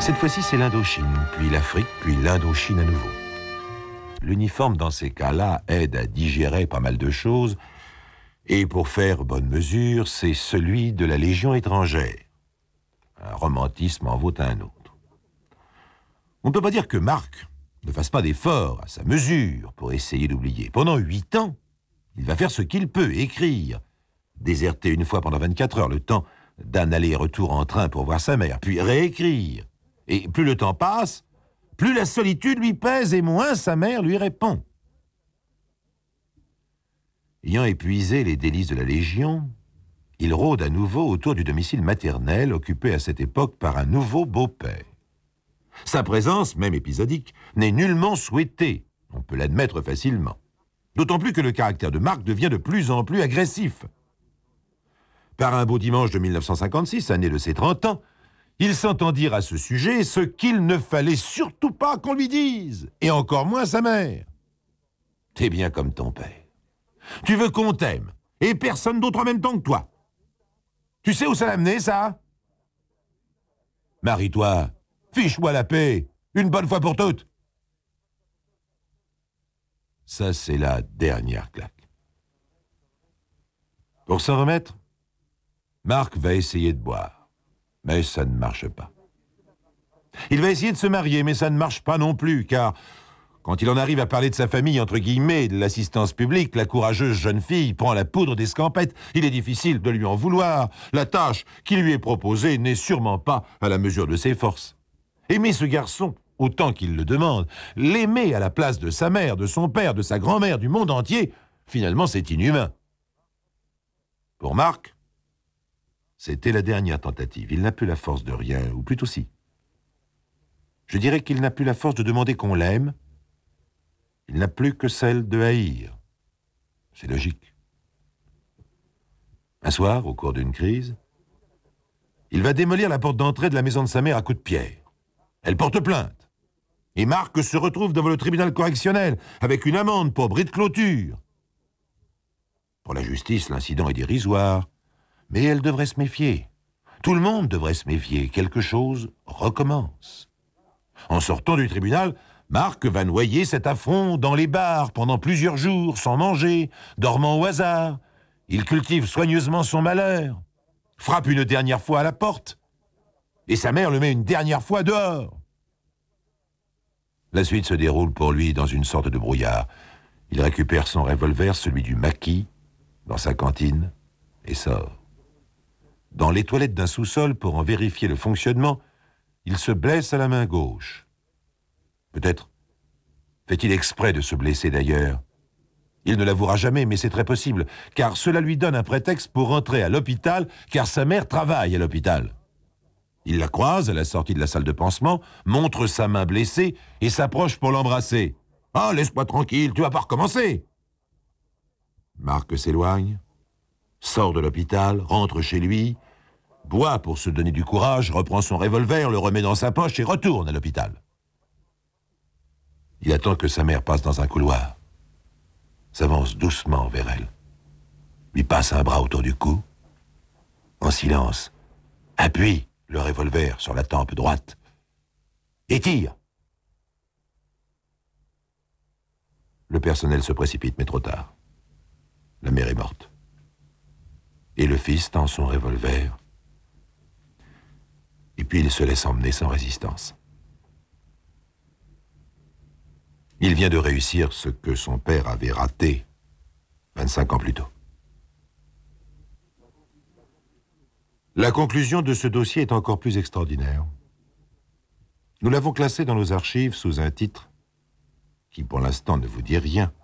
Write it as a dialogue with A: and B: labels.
A: Cette fois-ci, c'est l'Indochine, puis l'Afrique, puis l'Indochine à nouveau. L'uniforme, dans ces cas-là, aide à digérer pas mal de choses, et pour faire bonne mesure, c'est celui de la Légion étrangère. Un romantisme en vaut un autre. On ne peut pas dire que Marc ne fasse pas d'efforts à sa mesure pour essayer d'oublier. Pendant 8 ans, il va faire ce qu'il peut, écrire, déserter une fois pendant 24 heures, le temps d'un aller-retour en train pour voir sa mère, puis réécrire. Et plus le temps passe, plus la solitude lui pèse et moins sa mère lui répond. Ayant épuisé les délices de la Légion, il rôde à nouveau autour du domicile maternel occupé à cette époque par un nouveau beau-père. Sa présence, même épisodique, n'est nullement souhaitée, on peut l'admettre facilement. D'autant plus que le caractère de Marc devient de plus en plus agressif. Par un beau dimanche de 1956, année de ses 30 ans, il s'entend dire à ce sujet ce qu'il ne fallait surtout pas qu'on lui dise, et encore moins sa mère. T'es bien comme ton père. Tu veux qu'on t'aime, et personne d'autre en même temps que toi. Tu sais où ça l'a amené, ça? Marie-toi, fiche-moi la paix, une bonne fois pour toutes. Ça, c'est la dernière claque. Pour s'en remettre, Marc va essayer de boire. Mais ça ne marche pas. Il va essayer de se marier, mais ça ne marche pas non plus, car quand il en arrive à parler de sa famille, entre guillemets, de l'assistance publique, la courageuse jeune fille prend la poudre d'escampette. Il est difficile de lui en vouloir. La tâche qui lui est proposée n'est sûrement pas à la mesure de ses forces. Aimer ce garçon, autant qu'il le demande, l'aimer à la place de sa mère, de son père, de sa grand-mère, du monde entier, finalement c'est inhumain. Pour Marc, c'était la dernière tentative. Il n'a plus la force de rien, ou plutôt si. Je dirais qu'il n'a plus la force de demander qu'on l'aime. Il n'a plus que celle de haïr. C'est logique. Un soir, au cours d'une crise, il va démolir la porte d'entrée de la maison de sa mère à coups de pierre. Elle porte plainte. Et Marc se retrouve devant le tribunal correctionnel avec une amende pour bris de clôture. Pour la justice, l'incident est dérisoire. Mais elle devrait se méfier. Tout le monde devrait se méfier. Quelque chose recommence. En sortant du tribunal, Marc va noyer cet affront dans les bars pendant plusieurs jours, sans manger, dormant au hasard. Il cultive soigneusement son malheur, frappe une dernière fois à la porte, et sa mère le met une dernière fois dehors. La suite se déroule pour lui dans une sorte de brouillard. Il récupère son revolver, celui du maquis, dans sa cantine, et sort. Dans les toilettes d'un sous-sol, pour en vérifier le fonctionnement, il se blesse à la main gauche. Peut-être fait-il exprès de se blesser d'ailleurs. Il ne l'avouera jamais, mais c'est très possible, car cela lui donne un prétexte pour rentrer à l'hôpital, car sa mère travaille à l'hôpital. Il la croise à la sortie de la salle de pansement, montre sa main blessée et s'approche pour l'embrasser. « Ah, laisse-moi tranquille, tu vas pas recommencer !» Marc s'éloigne, sort de l'hôpital, rentre chez lui, boit pour se donner du courage, reprend son revolver, le remet dans sa poche et retourne à l'hôpital. Il attend que sa mère passe dans un couloir, s'avance doucement vers elle, lui passe un bras autour du cou, en silence, appuie le revolver sur la tempe droite et tire. Le personnel se précipite, mais trop tard. La mère est morte. Et le fils tend son revolver. Et puis il se laisse emmener sans résistance. Il vient de réussir ce que son père avait raté 25 ans plus tôt. La conclusion de ce dossier est encore plus extraordinaire. Nous l'avons classé dans nos archives sous un titre qui, pour l'instant, ne vous dit rien.